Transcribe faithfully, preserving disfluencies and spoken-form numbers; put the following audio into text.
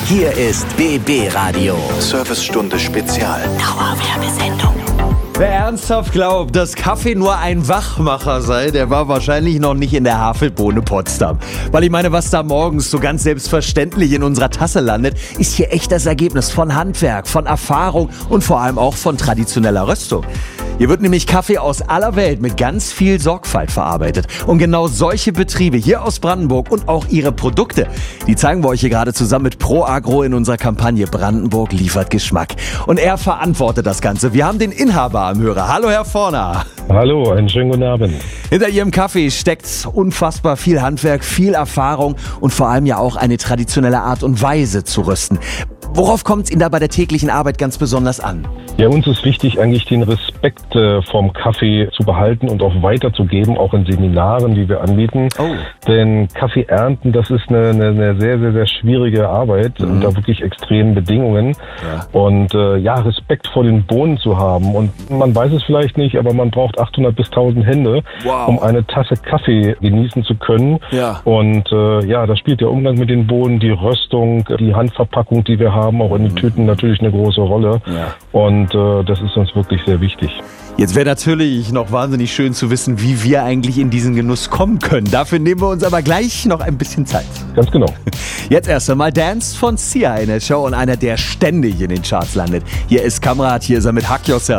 Hier ist B B Radio. Servicestunde Spezial. Dauerwerbesendung. Wer ernsthaft glaubt, dass Kaffee nur ein Wachmacher sei, der war wahrscheinlich noch nicht in der Havelbohne Potsdam. Weil ich meine, was da morgens so ganz selbstverständlich in unserer Tasse landet, ist hier echt das Ergebnis von Handwerk, von Erfahrung und vor allem auch von traditioneller Röstung. Hier wird nämlich Kaffee aus aller Welt mit ganz viel Sorgfalt verarbeitet. Und genau solche Betriebe hier aus Brandenburg und auch ihre Produkte, die zeigen wir euch hier gerade zusammen mit ProAgro in unserer Kampagne Brandenburg liefert Geschmack. Und er verantwortet das Ganze. Wir haben den Inhaber am Hörer. Hallo, Herr Forner. Hallo, einen schönen guten Abend. Hinter Ihrem Kaffee steckt unfassbar viel Handwerk, viel Erfahrung und vor allem ja auch eine traditionelle Art und Weise zu rösten. Worauf kommt es Ihnen da bei der täglichen Arbeit ganz besonders an? Ja, uns ist wichtig, eigentlich den Respekt äh, vom Kaffee zu behalten und auch weiterzugeben, auch in Seminaren, die wir anbieten. Oh. Denn Kaffee ernten, das ist eine, eine, eine sehr, sehr, sehr schwierige Arbeit Mhm. unter wirklich extremen Bedingungen. Ja. Und äh, ja, Respekt vor den Bohnen zu haben. Und man weiß es vielleicht nicht, aber man braucht achthundert bis tausend Hände, Wow. um eine Tasse Kaffee genießen zu können. Ja. Und äh, ja, da spielt der Umgang mit den Bohnen, die Röstung, die Handverpackung, die wir haben, auch in den Tüten natürlich eine große Rolle. Ja. Und äh, das ist uns wirklich sehr wichtig. Jetzt wäre natürlich noch wahnsinnig schön zu wissen, wie wir eigentlich in diesen Genuss kommen können. Dafür nehmen wir uns aber gleich noch ein bisschen Zeit. Ganz genau. Jetzt erst einmal Dance von Sia in der Show und einer, der ständig in den Charts landet. Hier ist Kamrat, hier ist er mit Hack Yourself.